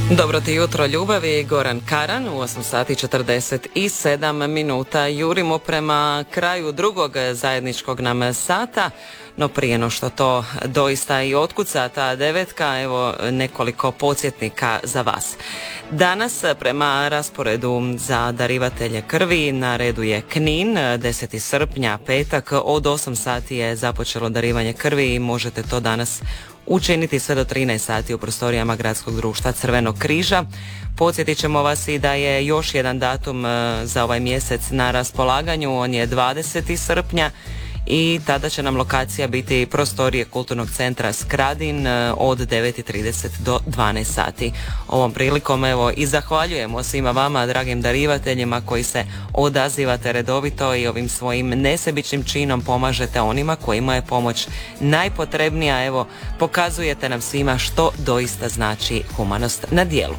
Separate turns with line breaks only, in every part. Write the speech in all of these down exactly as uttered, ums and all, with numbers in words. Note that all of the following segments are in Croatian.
Dobro ti jutro ljubavi, Goran Karan, u osam sati četrdeset sedam minuta. Jurimo prema kraju drugog zajedničkog nam sata, no prije no što to doista i otkuca ta devetka, evo nekoliko podsjetnika za vas. Danas prema rasporedu za darivatelje krvi na redu je Knin, deseti srpnja, petak, od osam sati je započelo darivanje krvi i možete to danas učiniti sve do trinaest sati u prostorijama Gradskog društva Crvenog križa. Podsjetit ćemo vas i da je još jedan datum za ovaj mjesec na raspolaganju, on je dvadeseti srpnja i tada će nam lokacija biti prostorije Kulturnog centra Skradin od devet i trideset do dvanaest sati. Ovom prilikom evo i zahvaljujemo svima vama, dragim darivateljima, koji se odazivate redovito i ovim svojim nesebičnim činom pomažete onima kojima je pomoć najpotrebnija. Evo, pokazujete nam svima što doista znači humanost na djelu.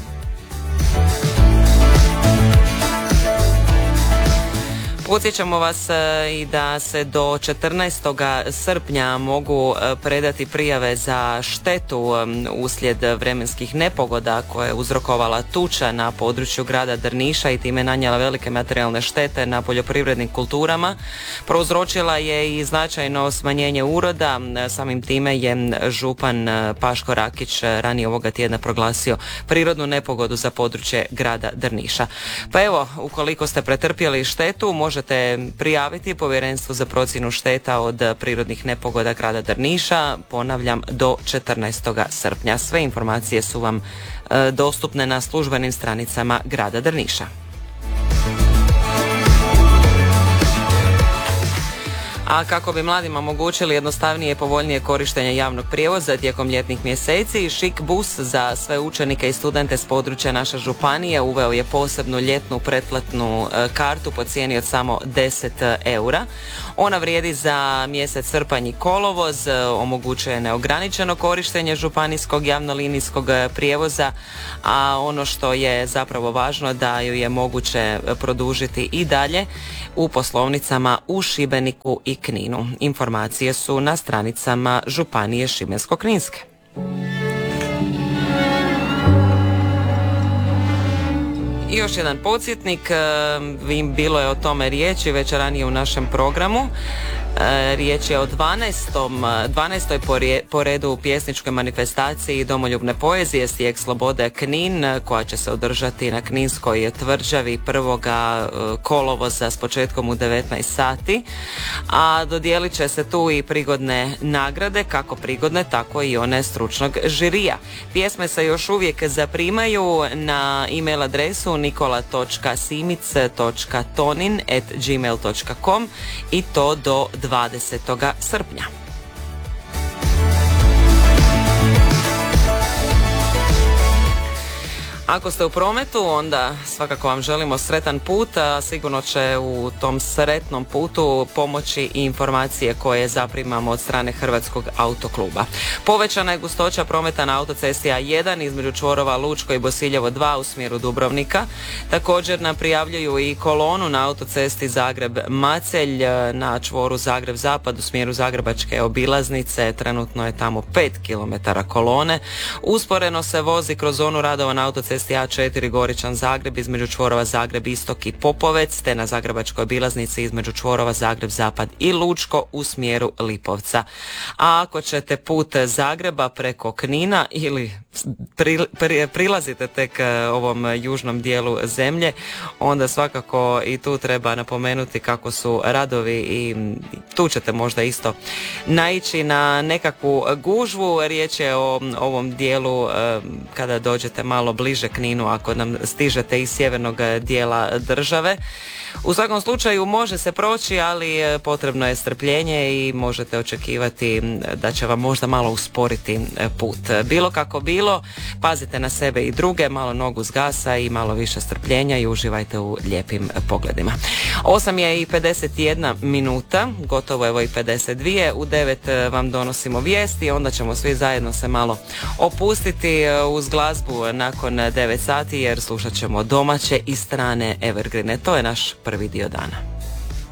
Podsjećamo vas i da se do četrnaestog srpnja mogu predati prijave za štetu uslijed vremenskih nepogoda koje je uzrokovala tuča na području grada Drniša i time nanijela velike materijalne štete na poljoprivrednim kulturama. Prouzročila je i značajno smanjenje uroda, samim time je župan Paško Rakić ranije ovoga tjedna proglasio prirodnu nepogodu za područje grada Drniša. Pa evo, ukoliko ste pretrpjeli štetu, možete prijaviti Povjerenstvu za procjenu šteta od prirodnih nepogoda grada Drniša, ponavljam, do četrnaestog srpnja. Sve informacije su vam e, dostupne na službenim stranicama grada Drniša. A kako bi mladima omogućili jednostavnije i povoljnije korištenje javnog prijevoza tijekom ljetnih mjeseci, Šik bus za sve učenike i studente s područja naše županije uveo je posebnu ljetnu pretplatnu kartu po cijeni od samo deset eura. Ona vrijedi za mjesec srpanj i kolovoz, omogućuje neograničeno korištenje županijskog javnolinijskog prijevoza, a ono što je zapravo važno da ju je moguće produžiti i dalje u poslovnicama u Šibeniku i Kninu. Informacije su na stranicama Županije Šibensko-kninske. I još jedan podsjetnik, bilo je o tome riječi već ranije u našem programu. Riječ je o dvanaestoj po redu pjesničkoj manifestaciji domoljubne poezije Stijeg slobode Knin, koja će se održati na Kninskoj tvrđavi prvoga kolovoza s početkom u devetnaest sati, a dodijelit će se tu i prigodne nagrade, kako prigodne tako i one stručnog žirija. Pjesme se još uvijek zaprimaju na e-mail adresu nikola točka simic točka tonin at gmail točka com i to do dvadesetog srpnja. Ako ste u prometu, onda svakako vam želimo sretan put, a sigurno će u tom sretnom putu pomoći i informacije koje zaprimamo od strane Hrvatskog autokluba. Povećana je gustoća prometa na autocesti A jedan između čvorova Lučko i Bosiljevo dva u smjeru Dubrovnika. Također nam prijavljuju i kolonu na autocesti Zagreb-Macelj na čvoru Zagreb-Zapad u smjeru Zagrebačke obilaznice. Trenutno je tamo pet kilometara kolone. Usporeno se vozi kroz zonu radova na autocesti A četiri Goričan Zagreb između čvorova Zagreb Istok i Popovec, te na Zagrebačkoj obilaznici između čvorova Zagreb Zapad i Lučko u smjeru Lipovca. A ako ćete put Zagreba preko Knina ili pri, pri, prilazite tek ovom južnom dijelu zemlje, onda svakako i tu treba napomenuti kako su radovi i tu ćete možda isto naići na nekakvu gužvu. Riječ je o ovom dijelu kada dođete malo bliže Kninu, ako nam stižete iz sjevernog dijela države. U svakom slučaju može se proći, ali potrebno je strpljenje i možete očekivati da će vam možda malo usporiti put. Bilo kako bilo, pazite na sebe i druge, malo nogu s gasa i malo više strpljenja i uživajte u lijepim pogledima. osam je i pedeset jedna minuta, gotovo evo i pedeset dvije. U devet vam donosimo vijesti, onda ćemo svi zajedno se malo opustiti uz glazbu nakon devet sati, jer slušat ćemo domaće i strane evergrine. To je naš prvi dio dana.